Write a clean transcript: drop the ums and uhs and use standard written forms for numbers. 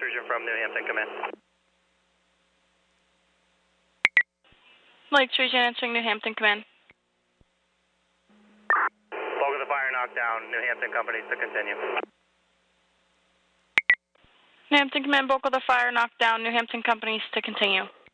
intrusion from New Hampton, come in. Lake Region answering New Hampton, come in. Bulk of the fire knocked down, New Hampton companies to continue. New Hampton, come in. Bulk of the fire knocked down. New Hampton companies to continue.